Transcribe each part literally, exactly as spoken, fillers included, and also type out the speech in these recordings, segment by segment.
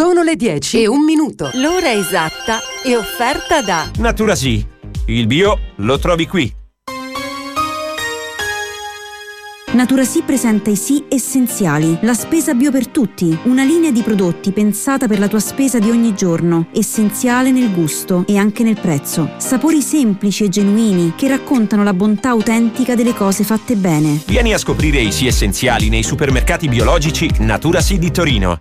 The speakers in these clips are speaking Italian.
Sono le dieci e un minuto. L'ora esatta è offerta da Naturasì. Il bio lo trovi qui. Naturasì presenta i Sì essenziali, la spesa bio per tutti, una linea di prodotti pensata per la tua spesa di ogni giorno, essenziale nel gusto e anche nel prezzo. Sapori semplici e genuini che raccontano la bontà autentica delle cose fatte bene. Vieni a scoprire i Sì essenziali nei supermercati biologici Naturasì di Torino.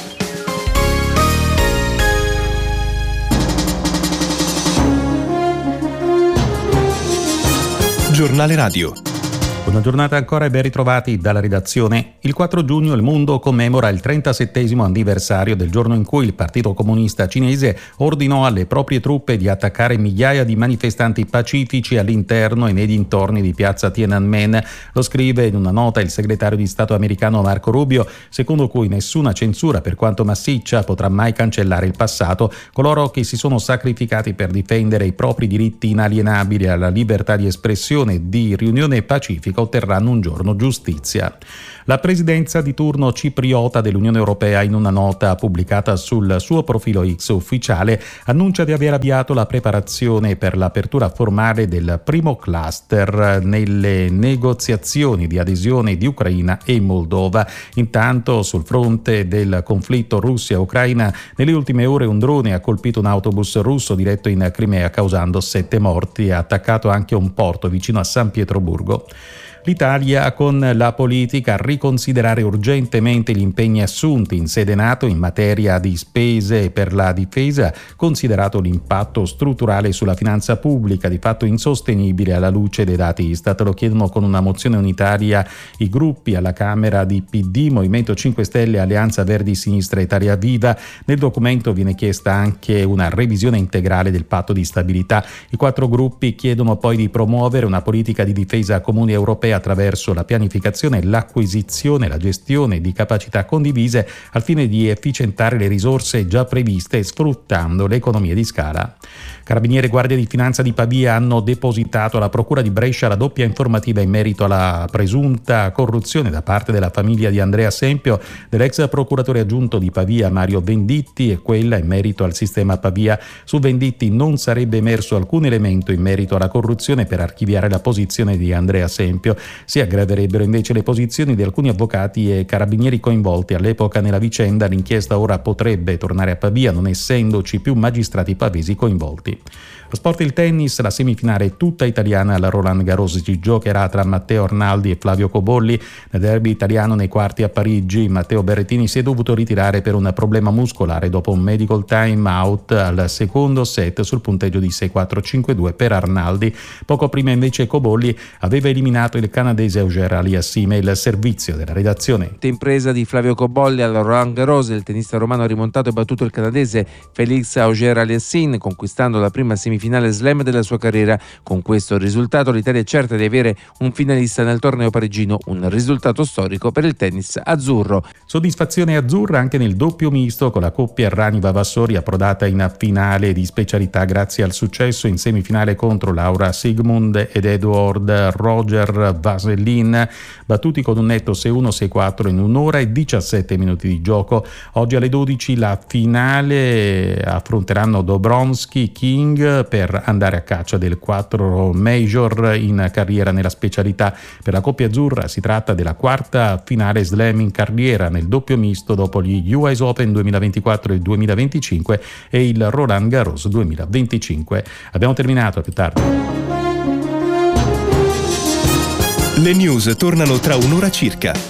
Giornale Radio. Buona giornata ancora e ben ritrovati dalla redazione. Il quattro giugno il mondo commemora il trentasettesimo anniversario del giorno in cui il Partito Comunista Cinese ordinò alle proprie truppe di attaccare migliaia di manifestanti pacifici all'interno e nei dintorni di piazza Tiananmen. Lo scrive in una nota il segretario di Stato americano Marco Rubio, secondo cui nessuna censura, per quanto massiccia, potrà mai cancellare il passato. Coloro che si sono sacrificati per difendere i propri diritti inalienabili alla libertà di espressione e di riunione pacifica otterranno un giorno giustizia. La presidenza di turno cipriota dell'Unione Europea, in una nota pubblicata sul suo profilo X ufficiale, annuncia di aver avviato la preparazione per l'apertura formale del primo cluster nelle negoziazioni di adesione di Ucraina e Moldova. Intanto, sul fronte del conflitto Russia-Ucraina, nelle ultime ore un drone ha colpito un autobus russo diretto in Crimea, causando sette morti e ha attaccato anche un porto vicino a San Pietroburgo. L'Italia con la politica a riconsiderare urgentemente gli impegni assunti in sede NATO in materia di spese per la difesa, considerato l'impatto strutturale sulla finanza pubblica, di fatto insostenibile alla luce dei dati Istat. Lo chiedono con una mozione unitaria i gruppi alla Camera di P D, Movimento cinque Stelle, Alleanza Verdi Sinistra e Italia Viva. Nel documento viene chiesta anche una revisione integrale del patto di stabilità. I quattro gruppi chiedono poi di promuovere una politica di difesa comune europea attraverso la pianificazione, l'acquisizione e la gestione di capacità condivise al fine di efficientare le risorse già previste sfruttando le economie di scala. Carabinieri e Guardia di Finanza di Pavia hanno depositato alla Procura di Brescia la doppia informativa in merito alla presunta corruzione da parte della famiglia di Andrea Sempio, dell'ex procuratore aggiunto di Pavia Mario Venditti, e quella in merito al sistema Pavia. Su Venditti non sarebbe emerso alcun elemento in merito alla corruzione per archiviare la posizione di Andrea Sempio. Si aggraverebbero invece le posizioni di alcuni avvocati e carabinieri coinvolti all'epoca nella vicenda. L'inchiesta ora potrebbe tornare a Pavia, non essendoci più magistrati pavesi coinvolti. Lo sport, il tennis, la semifinale tutta italiana alla Roland Garros si giocherà tra Matteo Arnaldi e Flavio Cobolli. Nel derby italiano nei quarti a Parigi, Matteo Berrettini si è dovuto ritirare per un problema muscolare dopo un medical time out al secondo set sul punteggio di sei quattro cinque due per Arnaldi. Poco prima invece Cobolli aveva eliminato il canadese Auger Aliassime. Il servizio della redazione. Impresa di Flavio Cobolli al Roland Garros, il tennista romano ha rimontato e battuto il canadese Félix Auger Aliassime, conquistando la prima semifinale slam della sua carriera. Con questo risultato l'Italia è certa di avere un finalista nel torneo parigino, un risultato storico per il tennis azzurro. Soddisfazione azzurra anche nel doppio misto, con la coppia Errani-Vavassori approdata in finale di specialità grazie al successo in semifinale contro Laura Sigmund ed Edward Roger Vasellin, battuti con un netto sei uno sei quattro in un'ora e diciassette minuti di gioco. Oggi alle dodici la finale, affronteranno Dobronsky King per andare a caccia del quattro major in carriera nella specialità. Per la coppia azzurra si tratta della quarta finale slam in carriera nel doppio misto dopo gli U S Open duemilaventiquattro e duemilaventicinque e il Roland Garros duemilaventicinque. Abbiamo terminato, a più tardi. Le news tornano tra un'ora circa.